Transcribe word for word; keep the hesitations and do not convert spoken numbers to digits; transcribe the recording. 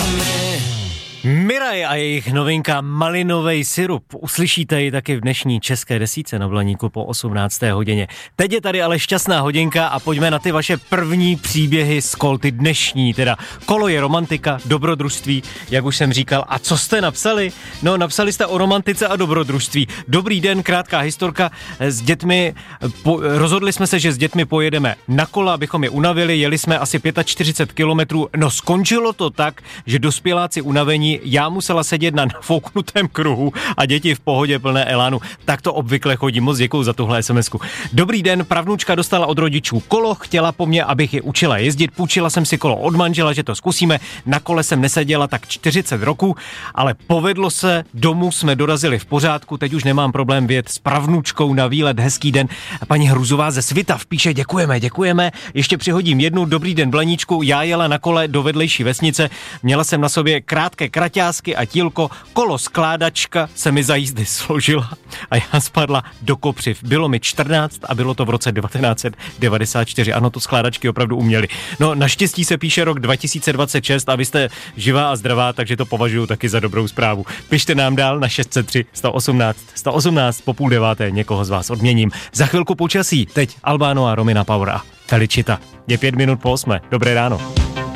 Miraj a jejich novinka Malinovej sirup. Uslyšíte ji taky v dnešní české desítce na Blaníku po osmnácté hodině. Teď je tady ale šťastná hodinka a pojďme na ty vaše první příběhy z kol, ty dnešní. Teda kolo je romantika, dobrodružství, jak už jsem říkal. A co jste napsali? No, napsali jste o romantice a dobrodružství. Dobrý den, krátká historka. S dětmi, po, rozhodli jsme se, že s dětmi pojedeme na kola, abychom je unavili. Jeli jsme asi čtyřicet pět kilometrů. No, skončilo to tak, že dospěláci unavení, já musela sedět na nafouknutém kruhu a děti v pohodě plné elánu. Tak to obvykle chodí. Moc děkuju za tuhle SMSku. Dobrý den, pravnučka dostala od rodičů kolo, chtěla po mně, abych je učila jezdit. Půjčila jsem si kolo od manžela, že to zkusíme. Na kole jsem neseděla tak čtyřicet roků, ale povedlo se, domů jsme dorazili v pořádku, teď už nemám problém vyjet s pravnučkou na výlet. Hezký den. Paní Hruzová ze Svitav píše, děkujeme, děkujeme. Ještě přihodím jednu, dobrý den, Blaníčku. Já jela na kole do vedlejší vesnice, měla jsem na sobě krátké kraťásky a tílko, kolo skládačka se mi za jízdy složila a já spadla do kopřiv. Bylo mi čtrnáct a bylo to v roce devatenáct set devadesát čtyři. Ano, to skládačky opravdu uměli. No, naštěstí se píše rok dva tisíce dvacet šest a vy jste živá a zdravá, takže to považuji taky za dobrou zprávu. Pište nám dál na šest set tři sto osmnáct sto osmnáct po půl deváté, někoho z vás odměním. Za chvilku počasí, teď Albano a Romina Power a Felicita. Je pět minut po osmé. Dobré ráno.